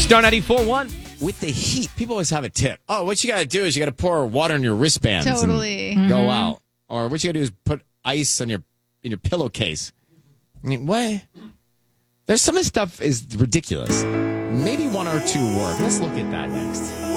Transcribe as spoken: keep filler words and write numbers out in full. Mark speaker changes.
Speaker 1: Star ninety-four point one.
Speaker 2: With the heat, people always have a tip. Oh, what you got to do is you got to pour water on your wristbands.
Speaker 3: Totally.
Speaker 2: And go
Speaker 3: Mm-hmm.
Speaker 2: out. Or what you got to do is put ice on your in your pillowcase. I mean, what? There's some of this stuff is ridiculous. Maybe one or two work. Let's look at that next.